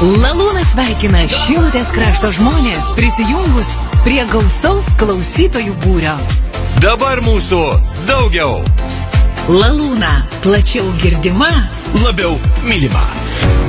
Lalūnas sveikina Šilutės krašto žmonės prisijungus prie gausaus klausytojų būrio. Dabar mūsų daugiau. Lalūna, plačiau girdima, Labiau mylima.